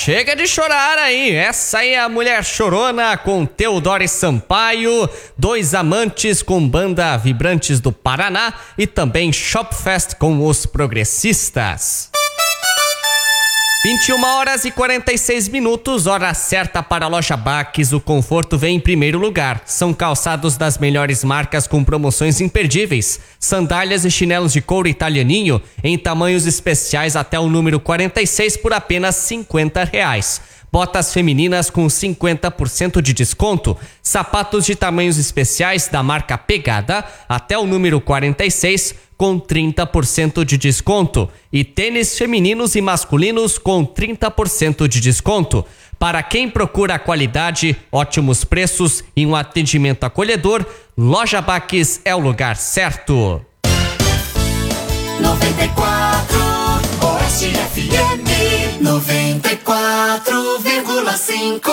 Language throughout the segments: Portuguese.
chega de chorar aí. Essa aí é a Mulher Chorona com Teodoro Sampaio, Dois Amantes com Banda Vibrantes do Paraná e também Shopfest com Os Progressistas. 21h46, hora certa para a Loja Baques. O conforto vem em primeiro lugar. São calçados das melhores marcas com promoções imperdíveis. Sandálias e chinelos de couro italianinho em tamanhos especiais até o número 46 por apenas R$50. Botas femininas com 50% de desconto. Sapatos de tamanhos especiais da marca Pegada até o número 46 com 30% de desconto. E tênis femininos e masculinos com 30% de desconto. Para quem procura qualidade, ótimos preços e um atendimento acolhedor, Loja Baques é o lugar certo. 94 Oeste FM 94,5.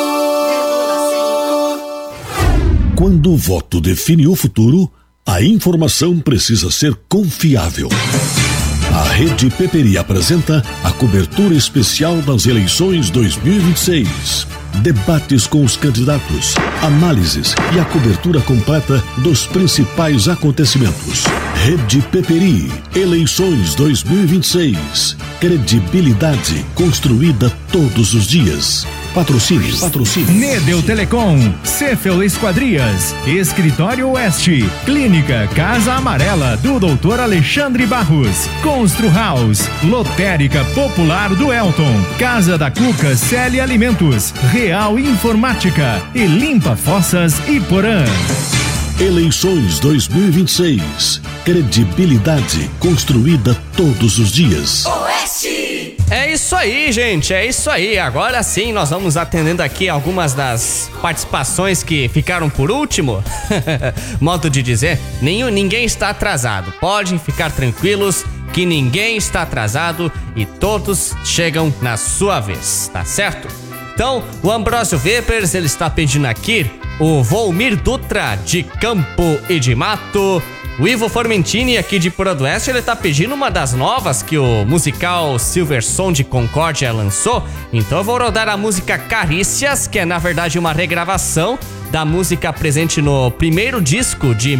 Quando o voto define o futuro, a informação precisa ser confiável. A Rede Peperi apresenta a cobertura especial das eleições 2026. Debates com os candidatos, análises e a cobertura completa dos principais acontecimentos. Rede Peperi, eleições 2026. Credibilidade construída todos os dias. Patrocínio. Nedel Telecom, Cefel Esquadrias, Escritório Oeste, Clínica Casa Amarela do Dr. Alexandre Barros, Constru House, Lotérica Popular do Elton, Casa da Cuca Célia Alimentos, Real Informática e Limpa Fossas Iporã. Eleições 2026. Credibilidade construída todos os dias. Oeste! É isso aí, gente, é isso aí. Agora sim, nós vamos atendendo aqui algumas das participações que ficaram por último. Modo de dizer, ninguém está atrasado. Podem ficar tranquilos que ninguém está atrasado e todos chegam na sua vez, tá certo? Então, o Ambrósio Vepers, ele está pedindo aqui o Volmir Dutra, de Campo e de Mato. O Ivo Formentini, aqui de Porodoeste, ele tá pedindo uma das novas que o musical Silverson de Concórdia lançou. Então eu vou rodar a música Carícias, que é na verdade uma regravação da música presente no primeiro disco de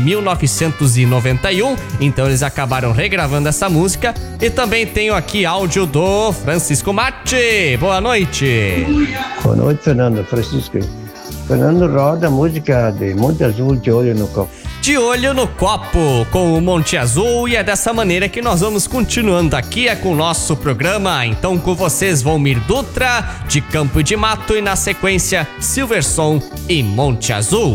1991. Então eles acabaram regravando essa música. E também tenho aqui áudio do Francisco Mate. Boa noite. Boa noite, Fernando. Francisco. Fernando, roda a música de Monte Azul, De Olho no Copo. De Olho no Copo, com o Monte Azul, e é dessa maneira que nós vamos continuando aqui com o nosso programa. Então com vocês, Volmir Dutra, de Campo e de Mato, e na sequência, Silverson e Monte Azul.